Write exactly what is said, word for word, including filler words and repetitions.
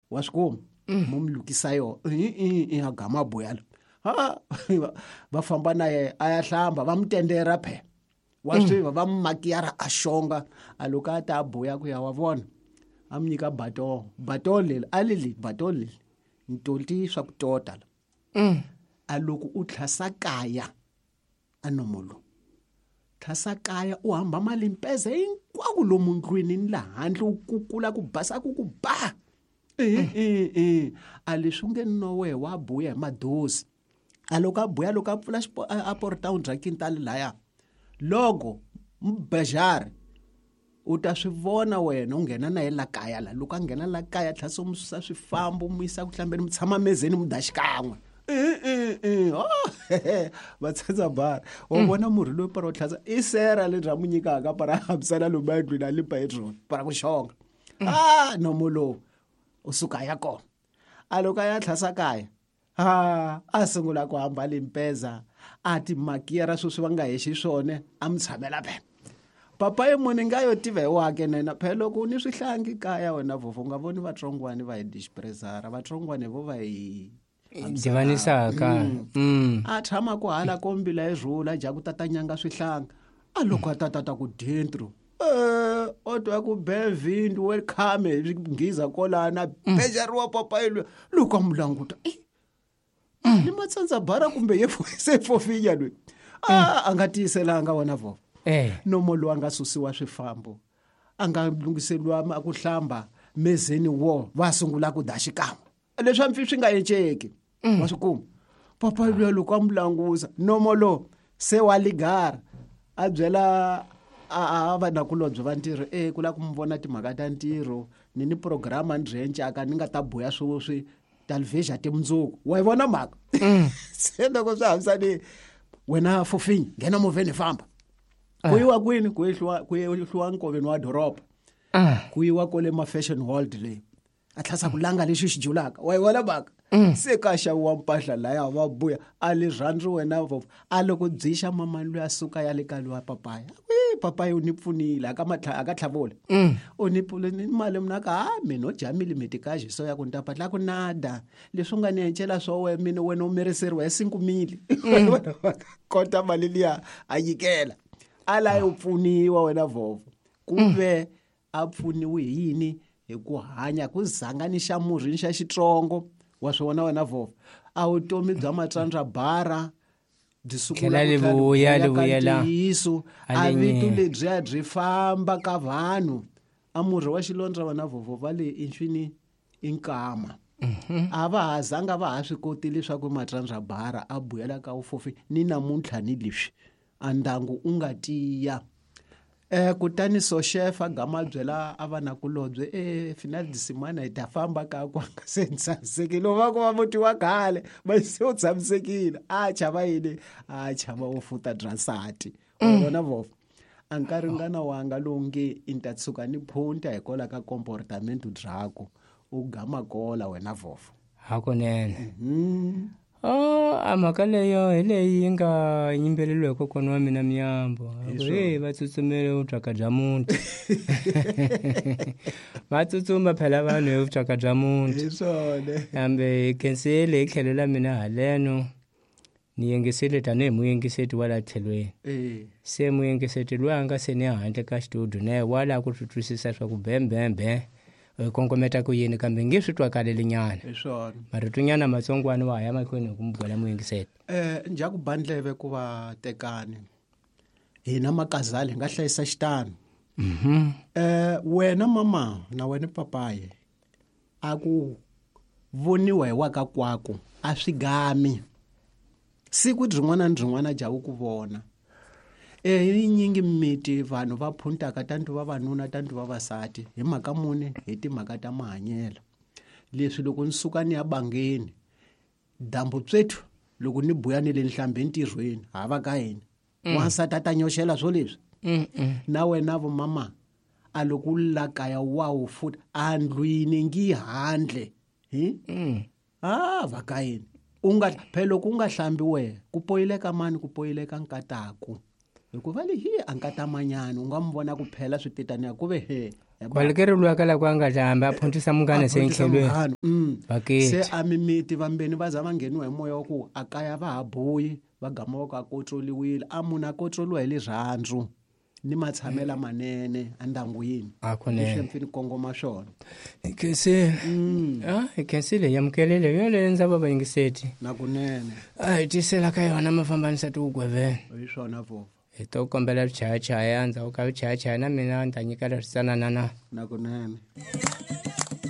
wa swikuma mo mlukisa yo i agama boyalo ha va famba naye aya hlamba va mutendera phe wa swiva va mmakiyara a xonga a loko a ta boya ku ya wa vona a mi nyika bato bato leli a leli bato leli ntolti swa ku tota a loko u tlhasa kaya a nomolo tlhasa kaya u hamba malimpeze hinkwako lomu ndlwini ni laha handle u kukula ku basa ku ku ba eh eh eh a leswi nge no we wa buya hi madozi a loko a buya loko a pfula a porta dra kintali laya logo mbejari u ta swi vona wena u nghena na yela kaya la loko a nghena la kaya tlhasa mu susa swifambo mu yisa ku hlambeni mu tshama mezeni mu dashi kan'we eh eh eh va tsatsa bar wa vona murhi loyi para u tlhasa i sera le dra mu nyikaka para habisana lo bayidwi na le petrol para ku xonga ah nomolo u suka ya kona a loko ya tlhasa kaya ha a sungula ku hamba limpeza a ti makiyara sweswi va nga hexi swone a mi tshamela phe papa ye muni nga yo tiva hi wake nena phe loko ni swihlangi kaya wena vovo nga voni vatsongwani va hi dispresara vatsongwani vo va hi divanisaka a tshama ku hala kombila hi rhula ja ku tatanyanga swihlanga a loko a tatata ku dentro eh odwa ku be vindu welcome ngiza kolana bejariwa papa yelo loko amlanguta ni matsandza bara kumbe ye se fofinya lwe ah anga tiselanga wona vo eh nomolo anga susiwa swifambo anga lungiselwa ku hlamba mezeni wo vasungula ku dashikama leswi amfi swi nga enceki wa swikuma papa yelo loko amlanguza nomolo se wa ligara a byela a va na kulobye va ntirho eh kula ku mvona timhaka ta ntirho ni ni programa ndrenche aka ni nga ta boya swo swi television timundzuku wa ivona mhaka se loko swi hambisani wena fofinya nghena moveni famba kuyiwa kwini kuyihlwa kuyihlwa nkoveni wa doroba kuyiwa kole ma fashion world le a tlhasa ku langa lexi xi julaka wa ivona mhaka se ka xaviwa mpahla laya va buya a le rhandzi wena vo a loko dzixa mamani loyi a suka ya le kaliwa papaya papa yo ni pfunile aka mathla aka tlhavole o ni pfule ni mali mina ka ha mina o jamile metikaje so ya ku ntapatla ku nada leswi nga ni encela swo we mina wena u mereseriwa hi cinco mil kota mali liya a yikela ala yo pfuniwa wena vovo kumbe a pfuniwe yini hi ku hanya ku zanganisha murhi xa xitrongo wa swona wena vovo a vutomi bya matsandza bara disukula levuya levuya la Yesu a vitu lebyi byi famba ka vanhu a murhi wa xilondza wena vovo va le inxwini inkama a va hazanga va ha swi koti leswaku matsandza bara a buyela ka ufofi ni namuntlha ni leswi andangu u nga tiya eh kutani so chef agama byela avana kulobye eh final disimana itafamba ka kwa sensasekile va ku va muti wa khale ba se u tshamisekile a chava yini a chava u futa drasati wona vovo ankaringana wanga longe intatsuka ni phunta hikola ka comportament drako u gama kola wena vovo hakonene oh amhaka leyo hi leyi nga yimbeleliwe kokwana wa mina Miyambo hey va tsutsumele utwaka bya muti va tsutsuma phela vanhu hi utwaka bya muti hiswone kambe kensele ikhelela mina haleno ni yengisele tanihi muyengiseti wala thelweni eh se muyengiseti loyi anga se ni handle ka studio naye wala ku twisisa swa ku bembembe kongometa ku yini kambe nge swi twakalele nyana hiswone maritunyana matsongwana wa ya makhweni ku mbula muyengiseti eh njaku bandleve ku va tekani hina makazali nga hlayisa xitano mhm eh wena mama na wena papaye aku voniwa hi waka kwako a swigami siku drin'wana na drin'wana jawu ku vona eh yinyingi miti vanhu va phuntaka tantu vavanuna tantu vavasati hi mhaka mune hi timhaka ta mahanyelo leswi loko ni suka ni ya bangeni dambu tsethu loko ni buya ni le nhlambeni ntirhweni hava ka yena wansati a ta nyoxela swo leswi na wena vo mama a loko u la kaya wa wu futa a ndlwini ngi handle hi ah va ka yena u nga phela loko u nga hlambi wehe ku poyileka mani ku poyileka nkataku hikuva lehi a nga tamanyani u nga mi vona ku phela swititani ya ku ve he kwalekerilwa kala kwanga hlambe a phuntisa mungane senkhelweni baketi se a mimiti vambeni va za va ngheniwa hi moya wa ku a kaya va ha boyi va gama va ku a kotsoliwile a munhu a kotsoliwa hi le rhandzu ni matshamela manene andyangwini leswi mfini kongoma swona ikhensile ah ikhensile yamukelele yole ndza baba yingiseti nakunene a hi tisela ka yona mafambanisa tiugweveni hi swona vo hi to kombela vichayachaya ndza u ka vichayachaya na mina ndzi ta nyikela swisanana na nakunene